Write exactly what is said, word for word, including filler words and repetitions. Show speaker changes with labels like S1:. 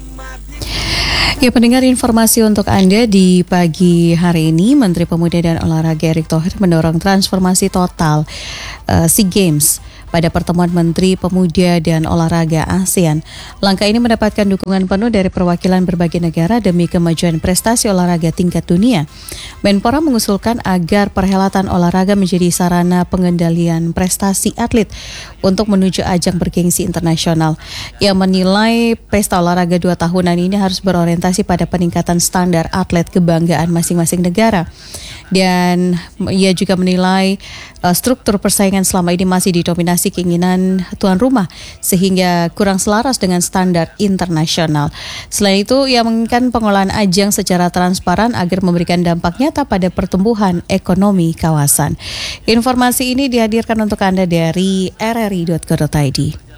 S1: Ya, pendengar, informasi untuk Anda di pagi hari ini, Menteri Pemuda dan Olahraga Erick Thohir mendorong transformasi total uh, SEA Games pada pertemuan Menteri Pemuda dan Olahraga ASEAN. Langkah ini mendapatkan dukungan penuh dari perwakilan berbagai negara demi kemajuan prestasi olahraga tingkat dunia. Menpora mengusulkan agar perhelatan olahraga menjadi sarana pengendalian prestasi atlet untuk menuju ajang bergengsi internasional. Ia menilai pesta olahraga dua tahunan ini harus berorientasi pada peningkatan standar atlet kebanggaan masing-masing negara. Dan ia juga menilai uh, struktur persaingan selama ini masih didominasi keinginan tuan rumah sehingga kurang selaras dengan standar internasional. Selain itu, ia menginginkan pengolahan ajang secara transparan agar memberikan dampak nyata pada pertumbuhan ekonomi kawasan. Informasi ini dihadirkan untuk Anda dari r r i dot co dot i d.